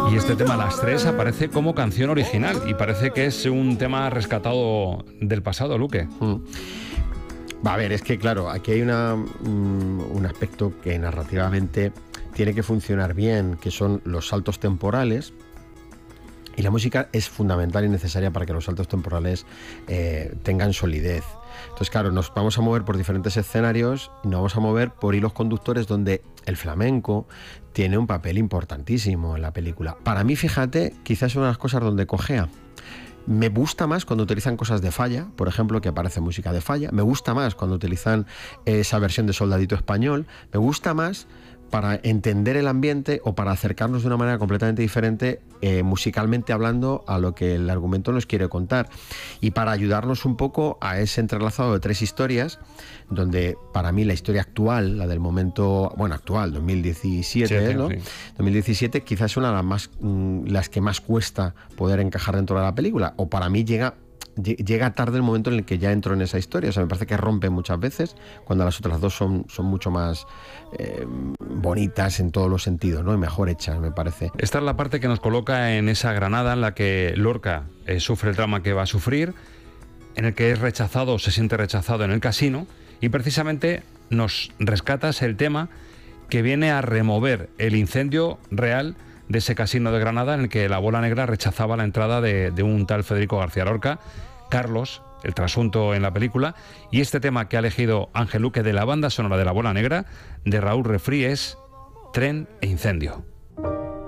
Y este tema, Las Tres, aparece como canción original y parece que es un tema rescatado del pasado, Luque. Va a ver, es que claro, aquí hay un aspecto que narrativamente tiene que funcionar bien, que son los saltos temporales. Y la música es fundamental y necesaria para que los saltos temporales tengan solidez. Entonces, claro, nos vamos a mover por diferentes escenarios y nos vamos a mover por hilos conductores donde el flamenco tiene un papel importantísimo en la película. Para mí, fíjate, quizás es una de las cosas donde cojea. Me gusta más cuando utilizan cosas de Falla, por ejemplo, que aparece música de Falla. Me gusta más cuando utilizan esa versión de Soldadito Español. Me gusta más para entender el ambiente o para acercarnos de una manera completamente diferente, musicalmente hablando, a lo que el argumento nos quiere contar. Y para ayudarnos un poco a ese entrelazado de tres historias, donde para mí la historia actual, la del momento, bueno, actual, 2017, ¿no? Sí. 2017 quizás es una de las que más cuesta poder encajar dentro de la película, o para mí llega tarde el momento en el que ya entro en esa historia. O sea, me parece que rompe muchas veces cuando las otras dos son mucho más bonitas en todos los sentidos, ¿no? Y mejor hechas, me parece. Esta es la parte que nos coloca en esa Granada en la que Lorca sufre el drama que va a sufrir, en el que es rechazado, se siente rechazado en el casino, y precisamente nos rescatas el tema que viene a remover el incendio real de ese casino de Granada en el que la Bola Negra rechazaba la entrada de un tal Federico García Lorca, Carlos, el trasunto en la película, y este tema que ha elegido Ángel Luque de la banda sonora de la Bola Negra, de Raúl Refrí, es Tren e Incendio.